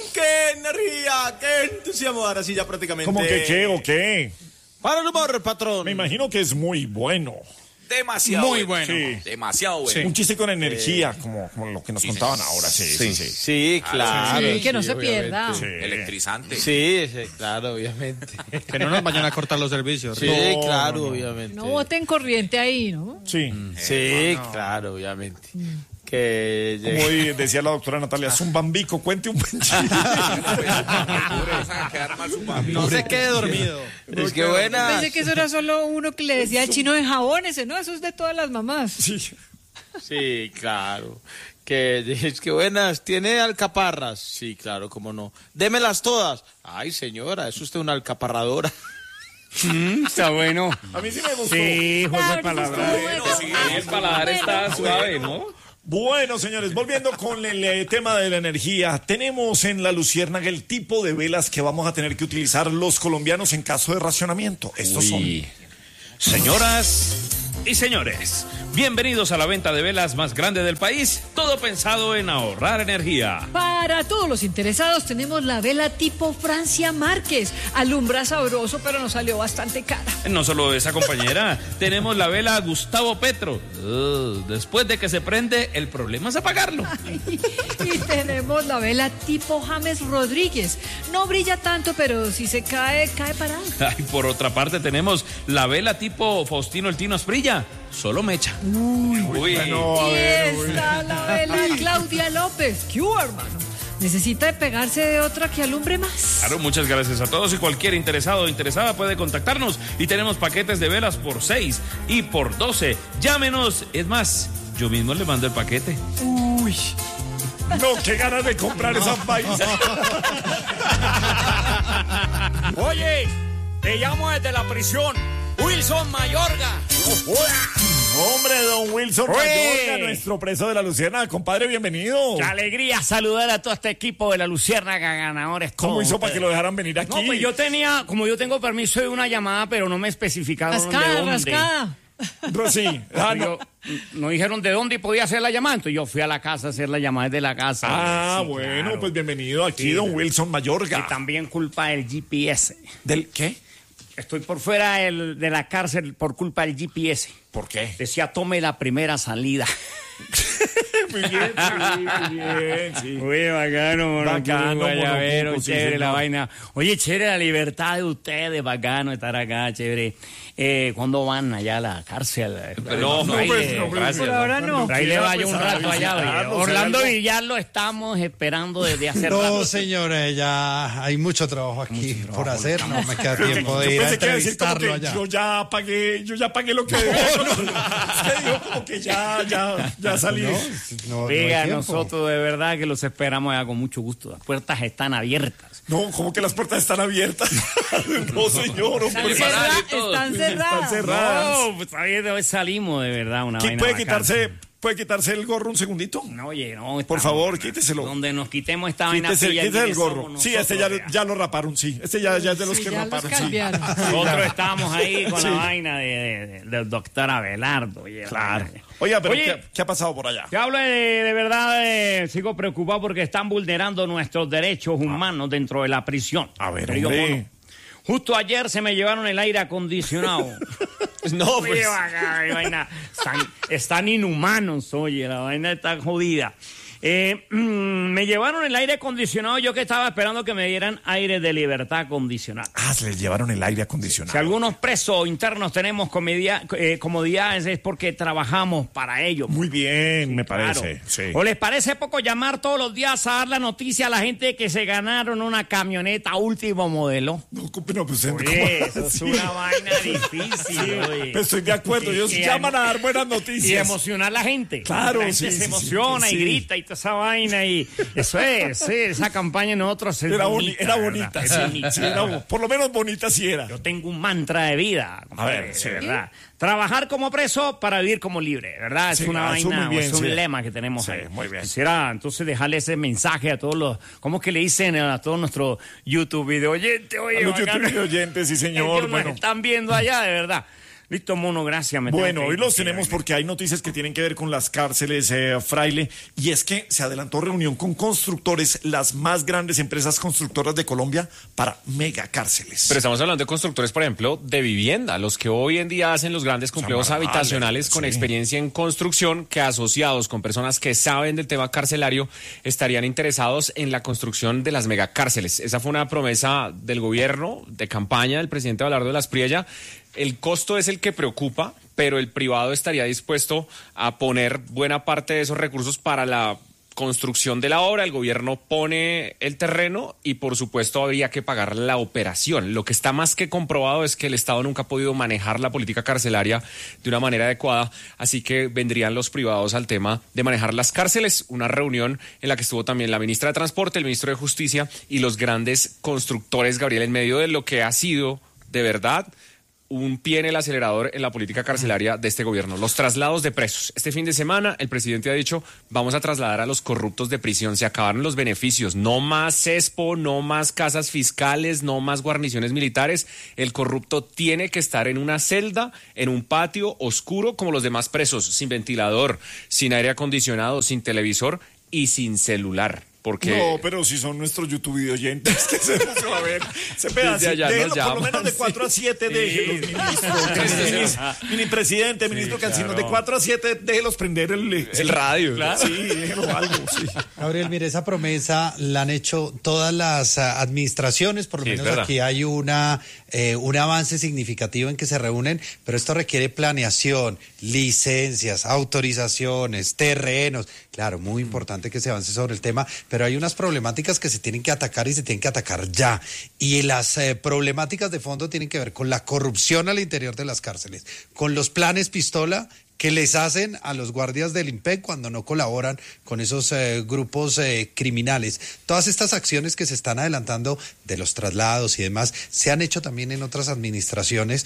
¡Qué energía! ¡Qué entusiasmo! Ahora sí ya prácticamente... ¿Cómo que qué o qué? Para el humor, patrón. Me imagino que es muy bueno. Demasiado muy bueno. Sí. Demasiado bueno. Sí. Un chiste con energía, como lo que nos contaban ahora. Sí. Sí, claro. Sí, que no se obviamente. pierda. Sí. Electrizante. Sí, claro, obviamente. Que no nos vayan a cortar los servicios. Sí, No, claro, no. obviamente. No boten corriente ahí, ¿no? Sí. Sí, claro, obviamente. Que Como decía la doctora Natalia, Zumbambico, cuente un buen chiste. No se quede dormido. Es que buena. Pensé que eso era solo uno que le decía al chino de jabón ese, ¿no? Eso es de todas las mamás. Sí. Sí, claro. Que es que buenas. ¿Tiene alcaparras? Sí, claro, cómo no. Démelas todas. Ay, señora, es usted una alcaparradora. Está bueno. A mí sí me gustó. Sí, juego de Claro, palabras. El paladar está suave, ¿no? Bueno, señores, volviendo con el tema de la energía, tenemos en la Luciérnaga el tipo de velas que vamos a tener que utilizar los colombianos en caso de racionamiento. Estos son... Señoras y señores, bienvenidos a la venta de velas más grande del país, todo pensado en ahorrar energía. Para todos los interesados tenemos la vela tipo Francia Márquez. Alumbra sabroso, pero nos salió bastante cara. No solo esa compañera, tenemos la vela Gustavo Petro. Después de que se prende, el problema es apagarlo. Y tenemos la vela tipo James Rodríguez. No brilla tanto, pero si se cae, cae parada. Ay, por otra parte tenemos la vela tipo Faustino el Tino Asprilla. Solo mecha. Uy. Bueno, a Y ver, está la vela Claudia López. ¿Qué hubo, hermano? ¿Necesita de pegarse de otra que alumbre más? Claro, muchas gracias a todos y cualquier interesado o interesada puede contactarnos y tenemos paquetes de velas por 6 y por 12. Llámenos, es más, yo mismo le mando el paquete. Uy. No, qué ganas de comprar esas vainas. Oye, te llamo desde la prisión. Wilson Mayorga. Hombre, don Wilson Mayorga, nuestro preso de la Luciérnaga. Compadre, bienvenido. Qué alegría saludar a todo este equipo de la Luciérnaga, ganadores. ¿Cómo todos hizo para que ustedes. lo dejaran venir aquí? No, pues como yo tengo permiso de una llamada, pero no me especificaron de Rascada, dónde. rascada. Sí. Ah, no. No dijeron de dónde podía hacer la llamada, entonces yo fui a la casa a hacer la llamada desde la casa. Ah, Sí, bueno, claro. pues bienvenido aquí, Sí, don Wilson Mayorga. Y también culpa del GPS. ¿Del qué? Estoy por fuera de la cárcel por culpa del GPS. ¿Por qué? Decía, tome la primera salida. Muy bien, sí, muy bien, sí. Muy bacano, Bacano, guayabero, monocupo, sí, chévere la señor. vaina. Oye, chévere la libertad de ustedes, bacano estar acá, chévere. ¿Cuándo van allá a la cárcel? No, pues, Por ahora no. Ahí le vaya pues, un a rato allá. visitarlo, oye. Orlando si hay algo. Villar lo estamos esperando desde hace No, rato. señores, ya hay mucho trabajo aquí por hacer. No me queda tiempo de Yo ir a pensé que iba a decir como entrevistarlo que allá. yo ya pagué lo que debía. Es que digo como que ya salí. No Oiga, hay tiempo. nosotros de verdad que los esperamos allá con mucho gusto. Las puertas están abiertas. No, como que las puertas están abiertas. No, señor. Están, hombre. están cerradas. Están cerradas. No, pues ahí de hoy salimos de verdad una ¿Quién vaina puede quitarse el gorro un segundito? No, oye, no. Por estamos- favor, quíteselo. Donde nos quitemos esta vaina. Quítese el gorro. Sí, este ya lo raparon, sí. Este ya es de los Sí, que ya los raparon, sí. cambiaron. Nosotros estamos ahí con Sí. la vaina del doctor Abelardo. Oye, Claro. vaina. Oiga, pero Oye, ¿qué ha pasado por allá? te hablo de verdad, sigo preocupado porque están vulnerando nuestros derechos humanos dentro de la prisión. A ver, Querido hombre. mono, justo ayer se me llevaron el aire acondicionado. No, Oye, pues. vaina, están inhumanos, oye, la vaina está jodida. Me llevaron el aire acondicionado, yo que estaba esperando que me dieran aire de libertad condicional. Ah, se les llevaron el aire Si acondicionado. algunos presos internos tenemos comodidades es porque trabajamos para ellos. Muy bien, me Claro. parece. Sí. ¿O les parece poco llamar todos los días a dar la noticia a la gente que se ganaron una camioneta último modelo? No, pues, ¿cómo Oye, eso es así? una vaina difícil, oye. Pues estoy de acuerdo, ellos Y llaman a dar buenas Y noticias. emocionar a la gente. Claro, La gente sí, se sí, emociona sí, y sí. grita y toda esa vaina y eso es, sí, esa campaña en nosotros es Era bonita, bonita, ¿verdad? Es sí, bonita. sí, por lo menos bonita sí era. Yo tengo un mantra de vida, compadre, A ver, sí. de verdad. Trabajar como preso para vivir como libre, ¿verdad? Sí, es una eso vaina, muy bien, es un sí. lema que tenemos Sí, ahí. muy bien. Quisiera entonces dejarle ese mensaje a todos los, ¿cómo es que le dicen a todos nuestros YouTube video oyentes? Oye, A los bacano. YouTube oyentes, sí, Ellos señor. nos Bueno, están viendo allá, de verdad. Listo, mono, gracias. Bueno, hoy los tenemos porque hay noticias que tienen que ver con las cárceles, Fraile, y es que se adelantó reunión con constructores, las más grandes empresas constructoras de Colombia, para megacárceles. Pero estamos hablando de constructores, por ejemplo, de vivienda, los que hoy en día hacen los grandes complejos habitacionales con experiencia en construcción, que asociados con personas que saben del tema carcelario, estarían interesados en la construcción de las megacárceles. Esa fue una promesa del gobierno, de campaña del presidente Abelardo de la Espriella. El costo es el que preocupa, pero el privado estaría dispuesto a poner buena parte de esos recursos para la construcción de la obra. El gobierno pone el terreno y, por supuesto, habría que pagar la operación. Lo que está más que comprobado es que el Estado nunca ha podido manejar la política carcelaria de una manera adecuada, así que vendrían los privados al tema de manejar las cárceles. Una reunión en la que estuvo también la ministra de Transporte, el ministro de Justicia y los grandes constructores, Gabriel, en medio de lo que ha sido, de verdad, un pie en el acelerador en la política carcelaria de este gobierno. Los traslados de presos. Este fin de semana el presidente ha dicho, vamos a trasladar a los corruptos de prisión. Se acabaron los beneficios. No más CESPO, no más casas fiscales, no más guarniciones militares. El corrupto tiene que estar en una celda, en un patio oscuro como los demás presos, sin ventilador, sin aire acondicionado, sin televisor y sin celular. Porque... No, pero si son nuestros YouTube videoyentes que se van a ver. Se pedazo, por lo menos de 4 a 7 de los ministros. Mini presidente, ministro Cancino, de 4 a 7 déjelos prender el radio. Claro. Sí, déjelo algo, sí. Gabriel, mire, esa promesa la han hecho todas las administraciones, por lo menos aquí hay un avance significativo en que se reúnen, pero esto requiere planeación, licencias, autorizaciones, terrenos. Claro, muy importante que se avance sobre el tema, pero hay unas problemáticas que se tienen que atacar y se tienen que atacar ya. Y las problemáticas de fondo tienen que ver con la corrupción al interior de las cárceles, con los planes pistola que les hacen a los guardias del IMPEC cuando no colaboran con esos grupos criminales. Todas estas acciones que se están adelantando de los traslados y demás se han hecho también en otras administraciones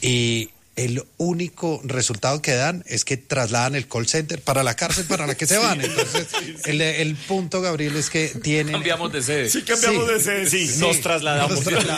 y el único resultado que dan es que trasladan el call center para la cárcel para la que se van. Entonces, el punto, Gabriel, es que tienen... Cambiamos de sede. Sí, cambiamos de sede, sí. Nos trasladamos.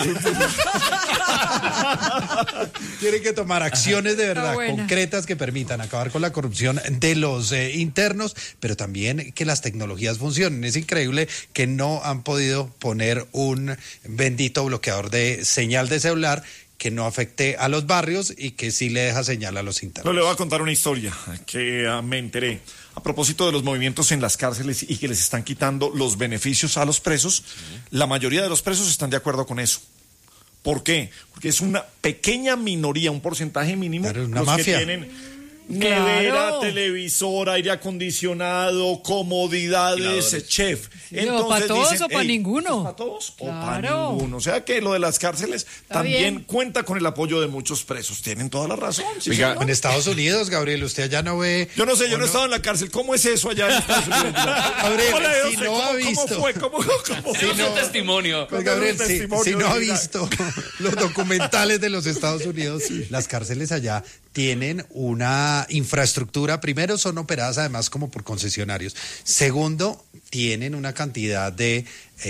Tienen que tomar acciones de verdad concretas que permitan acabar con la corrupción de los internos, pero también que las tecnologías funcionen. Es increíble que no han podido poner un bendito bloqueador de señal de celular que no afecte a los barrios y que sí le deja señal a los internos. No, le voy a contar una historia que me enteré a propósito de los movimientos en las cárceles y que les están quitando los beneficios a los presos. La mayoría de los presos están de acuerdo con eso. ¿Por qué? Porque es una pequeña minoría, un porcentaje mínimo, claro, una los mafia. que tienen nevera, televisor, aire acondicionado, comodidades, chef. Entonces, ¿para todos dicen, o para ninguno? ¿Para todos o para ninguno? O sea que lo de las cárceles también cuenta con el apoyo de muchos presos. Tienen toda la razón. Sí, oiga, en Estados Unidos, Gabriel, usted allá no ve... Yo no sé, yo no he estado en la cárcel. ¿Cómo es eso allá en Estados Unidos? Gabriel, si no ha visto... ¿Cómo fue? Si no, testimonio. Pues Gabriel, si no ha visto los documentales de los Estados Unidos, las cárceles allá tienen una infraestructura. Primero, son operadas además como por concesionarios. Segundo, tienen una cantidad de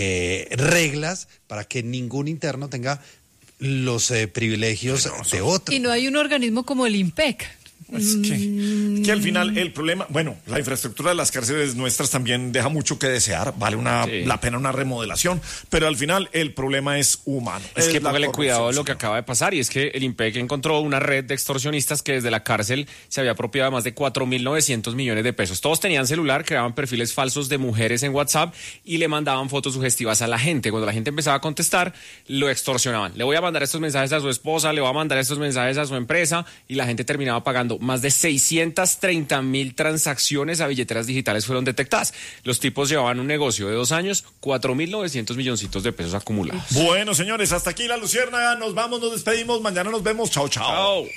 reglas para que ningún interno tenga los privilegios de otro. Y no hay un organismo como el IMPEC. Es que al final el problema, bueno, la infraestructura de las cárceles nuestras también deja mucho que desear, vale la pena una remodelación, pero al final el problema es humano. Es que póngale cuidado de lo que acaba de pasar, y es que el IMPEC encontró una red de extorsionistas que desde la cárcel se había apropiado de más de 4.900 millones de pesos. Todos tenían celular, creaban perfiles falsos de mujeres en WhatsApp y le mandaban fotos sugestivas a la gente. Cuando la gente empezaba a contestar, lo extorsionaban. Le voy a mandar estos mensajes a su esposa, le voy a mandar estos mensajes a su empresa, y la gente terminaba pagando. Más de 630.000 transacciones a billeteras digitales fueron detectadas. Los tipos llevaban un negocio de 2 años, 4.900 milloncitos de pesos acumulados. Bueno, señores, hasta aquí La Luciérnaga. Nos vamos, nos despedimos. Mañana nos vemos. Chao, chao.